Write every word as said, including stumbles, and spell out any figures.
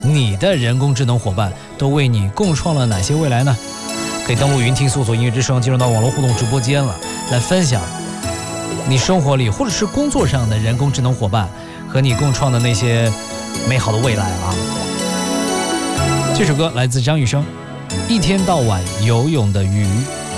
你的人工智能伙伴都为你共创了哪些未来呢？可以登录云听搜索音乐之声，进入到网络互动直播间了，来分享你生活里或者是工作上的人工智能伙伴和你共创的那些美好的未来啊！这首歌来自张雨生，《一天到晚游泳的鱼》。